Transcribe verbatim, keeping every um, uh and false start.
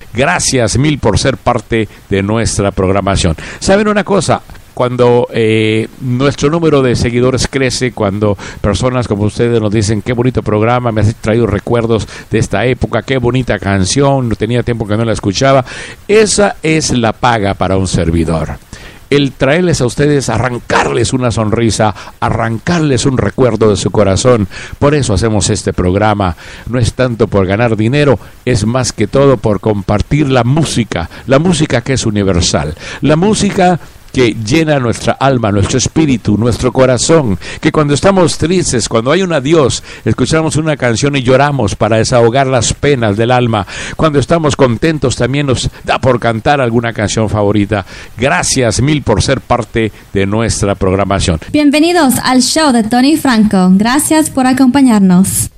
Gracias mil por ser parte de nuestra programación. ¿Saben una cosa? Cuando eh, nuestro número de seguidores crece, cuando personas como ustedes nos dicen qué bonito programa, me has traído recuerdos de esta época, qué bonita canción, no tenía tiempo que no la escuchaba, esa es la paga para un servidor. El traerles a ustedes, arrancarles una sonrisa, arrancarles un recuerdo de su corazón. Por eso hacemos este programa. No es tanto por ganar dinero, es más que todo por compartir la música, la música que es universal, la música que llena nuestra alma, nuestro espíritu, nuestro corazón, que cuando estamos tristes, cuando hay un adiós, escuchamos una canción y lloramos para desahogar las penas del alma. Cuando estamos contentos también nos da por cantar alguna canción favorita. Gracias mil por ser parte de nuestra programación. Bienvenidos al show de Tony Franco. Gracias por acompañarnos.